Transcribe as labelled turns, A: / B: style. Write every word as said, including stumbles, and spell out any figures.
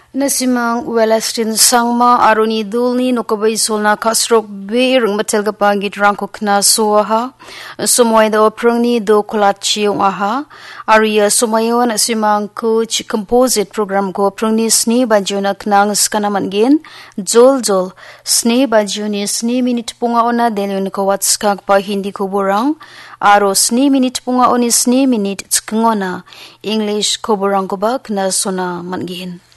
A: Nasimang Welestin Sangma Aruni Dulni Nukabai Solna Kasrok Be Rungmatel Gapangit Rangko Kna Suaha Sumoy the Oprungni Do Kolachi Aha Aria Sumayo Nasimang Coach Composite Program Go Prungni Sni Bajuna Knang Skanamangin Zol Zol Sni Bajuni Sni Minute Punga Ona Delun Kawatskak Pa Hindi Kuburang Aro Sni Minute Punga Oni Sni Minute Skngona English Kuburang Kubak Na Sona Mangin